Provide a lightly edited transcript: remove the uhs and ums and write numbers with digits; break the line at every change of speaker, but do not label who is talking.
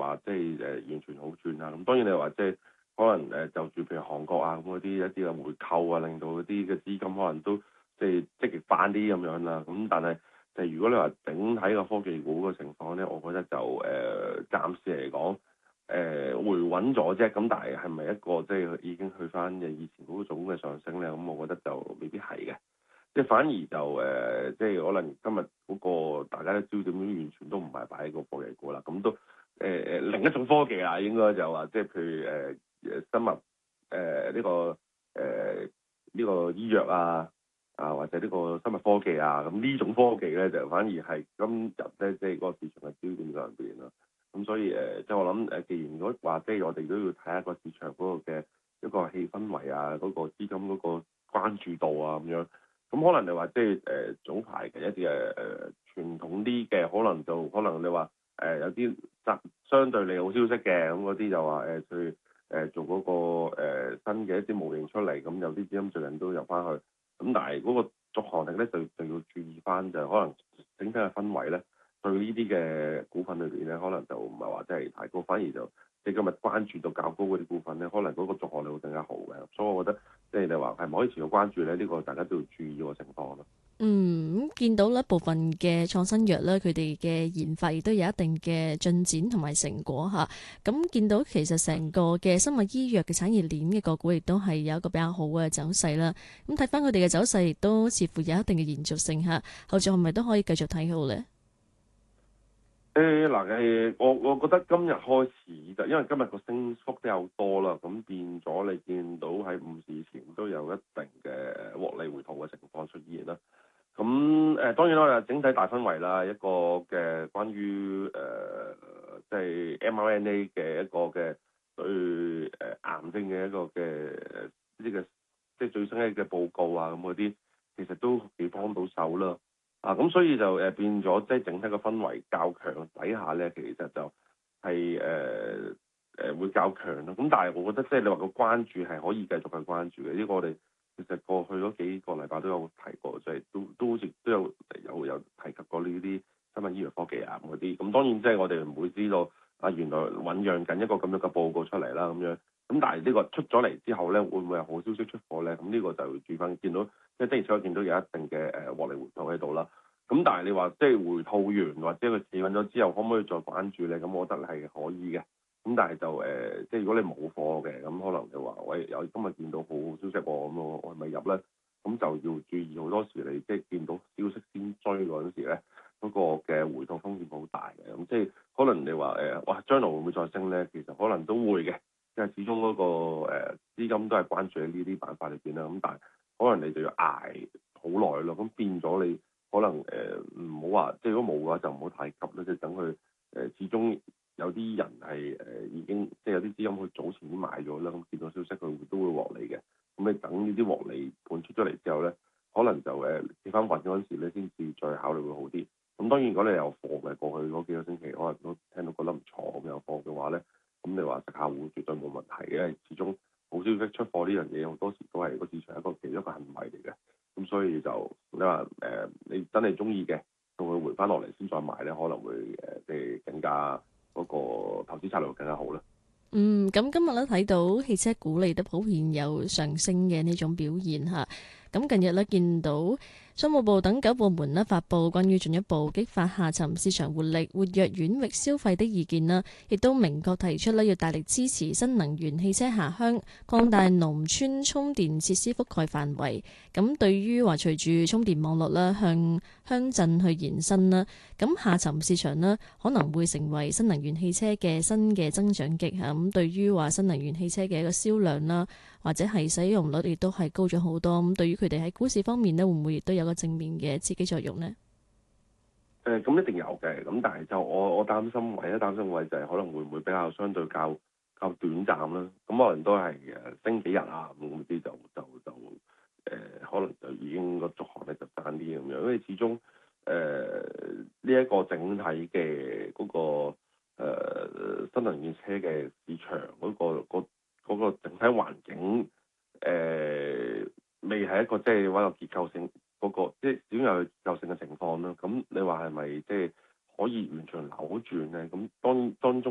話即係完全好轉啊。咁當然你話即係可能就住譬如韓國啊咁嗰啲一啲嘅回購啊，令到嗰啲嘅資金可能都即係積極翻啲咁樣啦。咁但係就如果你話整體個科技股嘅情況咧，我覺得就暫時嚟講回穩咗啫。咁但係咪一個即係已經去翻嘅以前嗰種嘅上升咧？咁我覺得就未必係嘅。即係反而就即係可能今日嗰個大家嘅焦點完全都唔係擺喺個科技股啦，咁都另一種科技啊，應該就話即係譬如生物呢個醫藥啊或者呢個生物科技啊，咁呢種科技咧就反而係今日咧即係嗰個市場嘅焦點上邊啦。咁所以即係我諗既然如果話即係我哋都要睇下個市場嗰個嘅一個氣氛圍啊，嗰個資金嗰個關注度啊咁樣。咁可能你話即係早排嘅一啲傳統啲嘅，可能你話有啲相對利好消息嘅，咁嗰啲就話去做嗰個新嘅一啲模型出嚟，咁有啲資金最近都入翻去，咁但係嗰個續航力咧就要注意翻，就可能整體嘅氛圍咧對呢啲嘅股份裏邊咧，可能就唔係話真係太高，反而就即係今日關注到較高嗰啲股份咧，可能嗰個續航力會更加好嘅，所以我覺得。即係你話係咪可以持續關注咧？呢個大家都要注意個情況咯。
咁見到咧部分嘅創新藥咧，佢哋嘅研發亦都有一定嘅進展同埋成果嚇。咁見到其實成個嘅生物醫藥嘅產業鏈嘅個股亦都係有一個比較好嘅走勢啦。咁睇翻佢哋嘅走勢，亦都似乎有一定嘅延續性嚇。後續係咪都可以繼續睇好咧？
我覺得今日開始就因為今日個升幅比較多啦，咁變咗你見到喺午市前都有一定嘅獲利回吐嘅情況出現啦。咁當然啦，整體大氛圍啦，一個嘅關於即係 mRNA 嘅一個嘅對癌症嘅一個嘅呢個即係最新嘅報告啊，咁嗰啲其實都幾幫到手啦。咁所以就變咗，即係整體個氛圍較強底下咧，其實就係會較強咯。咁但係我覺得，即係你話個關注係可以繼續去關注嘅。呢個我哋其實過去嗰幾個禮拜都有提過，就係都好似都有提及過呢啲生物醫藥科技啊嗰啲。咁當然即係我哋唔會知道原來醖釀緊一個咁樣嘅報告出嚟啦咁樣。咁但係呢個出咗嚟之後咧，會唔會係好消息出貨咧？咁呢個就會注翻見到。即係的而且確見到有一定嘅獲利回吐喺度啦。咁但係你話即係回吐完或者佢企穩咗之後，可唔可以再關注咧？咁我覺得係可以嘅。咁但係就即係如果你冇貨嘅，咁可能就話喂，有今日見到好消息喎，咁我係咪入咧？咁就要注意好多時你即係見到消息先追嗰陣時咧，嗰個嘅回吐風險好大嘅。咁即係可能你話哇將來會唔會再升咧？其實可能都會嘅，因為始終嗰個資金都係關注喺呢啲板塊裏邊啦。咁但係可能你就要捱好耐咯，咁變咗你可能唔好話，即係如果冇嘅話就唔好太急啦，即係等佢始終有啲人係已經即係有啲資金佢早前已經買咗啦，咁見到消息佢都會獲利嘅，咁你等呢啲獲利盤出咗嚟之後咧，可能就跌翻穩嗰陣時咧，先至再考慮會好啲。咁當然如果你有貨嘅，過去嗰幾個星期可能都聽到覺得唔錯，咁有貨嘅話咧，咁你話食下糊絕對冇問題嘅，因為始終好消息出貨呢樣嘢好多時都係個市場其中一個行為嚟嘅。咁所以就你話你真係中意嘅，到佢回翻落嚟先再買咧，可能會即係更加嗰個投資策略會更加好啦。
咁今日咧睇到汽車股利都普遍有上升嘅呢種表現嚇。咁近日咧見到商務部等9部門咧發布關於進一步激發下沉市場活力、活躍遠域消費的意見啦，亦都明確提出咧要大力支持新能源汽車下鄉，擴大農村充電設施覆蓋範圍。咁對於話隨住充電網絡啦向鄉鎮去延伸啦，咁下沉市場呢可能會成為新能源汽車嘅新嘅增長極嚇。咁對於話新能源汽車嘅一個銷量啦，或者係使用率亦都係高咗好多。咁對於佢哋喺股市方面呢，會唔會亦都有個正面嘅刺激作用呢？
咁一定有嘅，咁但係就我擔心，唯一擔心嘅位就係可能會唔會比較相對較短暫啦。咁可能都係升幾日啊，咁嗰啲就可能就已經個續航力就爭啲咁樣，因為始終呢一個整體嘅嗰個新能源車嘅市場嗰個整體環境未係一個即係話個結構性嗰個即係只有結構性嘅情況啦。咁你話係咪即係可以完全扭轉咧？咁當中